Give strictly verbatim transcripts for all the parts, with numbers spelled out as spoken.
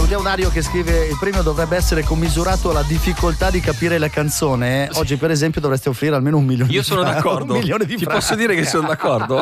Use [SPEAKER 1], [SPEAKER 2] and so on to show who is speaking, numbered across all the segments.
[SPEAKER 1] salutiamo Dario che scrive: il premio dovrebbe essere commisurato alla difficoltà di capire la canzone. Oggi per esempio dovresti offrire almeno un milione
[SPEAKER 2] Io
[SPEAKER 1] di
[SPEAKER 2] sono
[SPEAKER 1] franchi.
[SPEAKER 2] d'accordo.
[SPEAKER 1] Un milione di
[SPEAKER 2] Ti
[SPEAKER 1] franchi.
[SPEAKER 2] posso dire che sono d'accordo?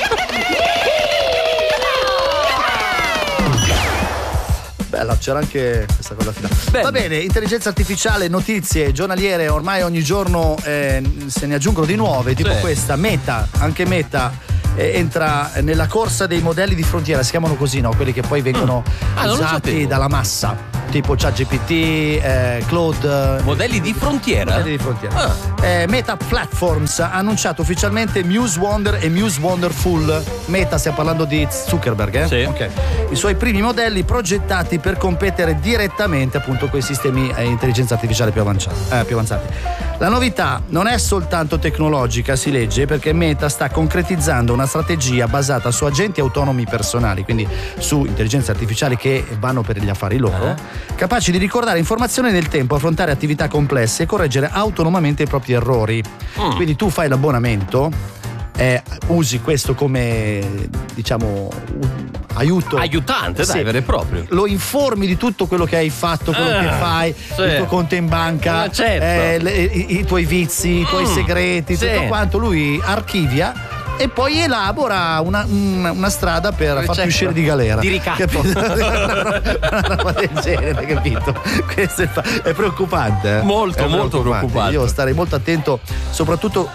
[SPEAKER 1] Bella, c'era anche questa cosa finale. Va bene, intelligenza artificiale, notizie giornaliere, ormai ogni giorno eh, se ne aggiungono di nuove, tipo
[SPEAKER 2] sì.
[SPEAKER 1] questa, Meta, anche Meta eh, entra nella corsa dei modelli di frontiera, si chiamano così, no? Quelli che poi vengono
[SPEAKER 2] mm. ah,
[SPEAKER 1] usati dalla massa, tipo ChatGPT, eh, Claude.
[SPEAKER 2] Modelli di frontiera?
[SPEAKER 1] Modelli di frontiera. Ah. Eh, Meta Platforms ha annunciato ufficialmente Muse Wonder e Muse Wonderful. Meta, stiamo parlando di Zuckerberg, eh?
[SPEAKER 2] Sì.
[SPEAKER 1] Ok. I suoi primi modelli progettati per competere direttamente appunto con i sistemi eh, intelligenza artificiale più avanzati, eh, più avanzati. La novità non è soltanto tecnologica, si legge, perché Meta sta concretizzando una strategia basata su agenti autonomi personali, quindi su intelligenze artificiali che vanno per gli affari loro, eh. capaci di ricordare informazioni nel tempo, affrontare attività complesse e correggere autonomamente i propri errori. Mm. Quindi tu fai l'abbonamento, eh, usi questo come, diciamo, un aiuto
[SPEAKER 2] aiutante, dai,
[SPEAKER 1] sì.
[SPEAKER 2] vero e proprio.
[SPEAKER 1] Lo informi di tutto quello che hai fatto, quello
[SPEAKER 2] ah,
[SPEAKER 1] che fai,
[SPEAKER 2] sì.
[SPEAKER 1] il tuo conto in banca,
[SPEAKER 2] certo.
[SPEAKER 1] eh, le, i, i tuoi vizi, i tuoi mm, segreti, sì. tutto quanto. Lui archivia e poi elabora una, una, una strada per
[SPEAKER 2] certo.
[SPEAKER 1] farti uscire di galera.
[SPEAKER 2] Di ricatto.
[SPEAKER 1] una roba del genere, capito? Questo è, è preoccupante. Eh?
[SPEAKER 2] Molto,
[SPEAKER 1] è
[SPEAKER 2] molto preoccupante.
[SPEAKER 1] Io starei molto attento, soprattutto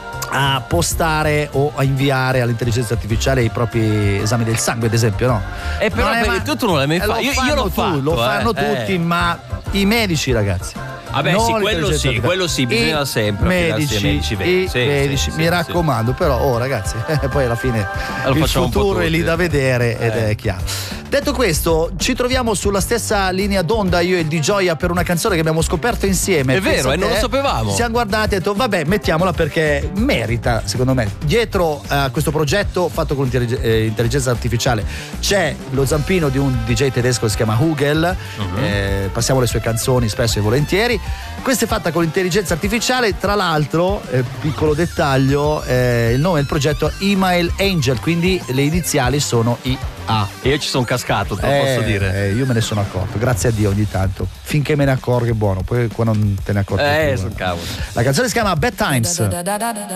[SPEAKER 1] a postare o a inviare all'intelligenza artificiale i propri esami del sangue, ad esempio, no?
[SPEAKER 2] E però
[SPEAKER 1] non
[SPEAKER 2] ma... tu, tu non l'hai mai fatto. Io, io l'ho
[SPEAKER 1] tu,
[SPEAKER 2] fatto.
[SPEAKER 1] Lo fanno
[SPEAKER 2] eh,
[SPEAKER 1] tutti,
[SPEAKER 2] eh.
[SPEAKER 1] ma i medici, ragazzi.
[SPEAKER 2] Vabbè,
[SPEAKER 1] non
[SPEAKER 2] sì, quello sì, quello sì, bisogna
[SPEAKER 1] I
[SPEAKER 2] sempre
[SPEAKER 1] medici,
[SPEAKER 2] medici,
[SPEAKER 1] i
[SPEAKER 2] sì,
[SPEAKER 1] medici,
[SPEAKER 2] sì,
[SPEAKER 1] mi
[SPEAKER 2] sì,
[SPEAKER 1] raccomando,
[SPEAKER 2] sì.
[SPEAKER 1] però, oh ragazzi, eh, poi alla fine
[SPEAKER 2] allora
[SPEAKER 1] il futuro è lì da vedere ed
[SPEAKER 2] eh.
[SPEAKER 1] è chiaro. Detto questo, ci troviamo sulla stessa linea d'onda io e il D J per una canzone che abbiamo scoperto insieme.
[SPEAKER 2] È vero, e non lo sapevamo.
[SPEAKER 1] Ci siamo guardati e detto, vabbè, mettiamola perché merita, secondo me. Dietro a questo progetto fatto con intelligenza artificiale c'è lo zampino di un D J tedesco che si chiama Hugel. Uh-huh. Eh, passiamo le sue canzoni spesso e volentieri. Questa è fatta con l'intelligenza artificiale, tra l'altro, eh, piccolo dettaglio, eh, il nome del progetto Email Angel, quindi le iniziali sono I A.
[SPEAKER 2] Io ci sono cascato, te lo
[SPEAKER 1] eh,
[SPEAKER 2] posso dire.
[SPEAKER 1] Eh, io me ne sono accorto, grazie a Dio ogni tanto. Finché me ne accorgo è buono, poi qua non te ne accorgi
[SPEAKER 2] Eh,
[SPEAKER 1] più.
[SPEAKER 2] sono cavolo.
[SPEAKER 1] La canzone si chiama Bad Times.